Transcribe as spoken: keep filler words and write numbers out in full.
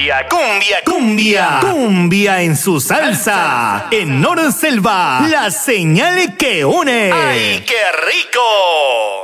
Cumbia, cumbia, cumbia. Cumbia en su salsa. En Nor Selva, la señal que une. ¡Ay, qué rico!